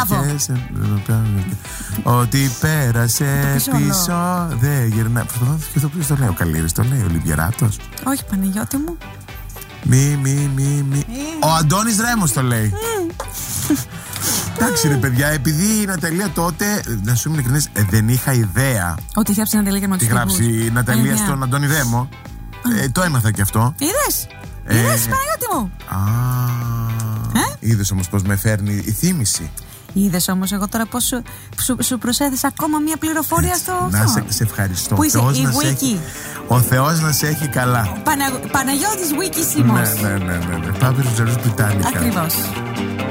Ότι πέρασε πίσω δεν γυρνά. Προσπαθώ να σκεφτώ ποιος το λέει. Ο Καλύρης το λέει, ο Λιβιεράτος. Όχι, Παναγιώτη μου. Ο Αντώνης Ρέμος το λέει. Εντάξει ρε παιδιά, επειδή η Ναταλία τότε, να σου είμαι ειλικρινής, δεν είχα ιδέα ότι είχε γράψει η Ναταλία και με τους τύπους. Τη γράψει η Ναταλία στον Αντώνη Ρέμο. Το έμαθα και αυτό. Είδες Παναγιώτη μου. Είδες όμως πως με φέρνει η θύμηση. Είδες όμως εγώ τώρα πως σου προσέθεσα ακόμα μια πληροφορία στο σε ευχαριστώ. Που είσαι η Wiki. Ο Θεός να σε έχει καλά. Παναγιώτης Wiki Σίμος. Ναι. Πάπυρος Τζερούς Πιτάνικα. Ακριβώς.